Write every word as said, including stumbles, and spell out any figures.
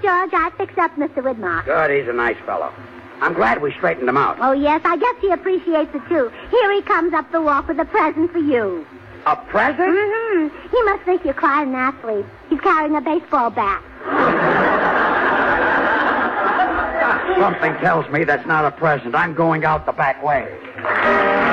George. I fixed up Mister Widmark. Good, he's a nice fellow. I'm glad we straightened him out. Oh, yes, I guess he appreciates it, too. Here he comes up the walk with a present for you. A present? Mm-hmm. He must think you're quite an athlete. He's carrying a baseball bat. Something tells me that's not a present. I'm going out the back way.